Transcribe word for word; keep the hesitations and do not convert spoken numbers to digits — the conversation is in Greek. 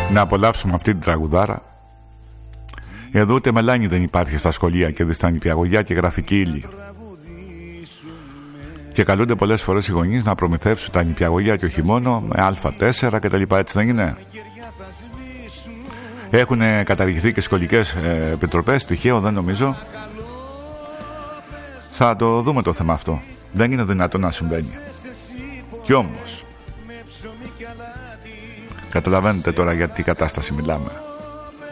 να απολαύσουμε αυτή την τραγουδάρα. Εδώ ούτε μελάνι δεν υπάρχει στα σχολεία και διστάνει νηπιαγωγιά και γραφική ύλη. Και καλούνται πολλές φορές οι γονείς να προμηθεύσουν τα νηπιαγωγιά και όχι μόνο με Α τέσσερα κτλ. Έτσι δεν είναι? Έχουν καταργηθεί και σχολικές ε, επιτροπές. Τυχαίο δεν νομίζω. Θα το δούμε το θέμα αυτό. Δεν είναι δυνατόν να συμβαίνει. Κι όμως καταλαβαίνετε τώρα για τι κατάσταση μιλάμε.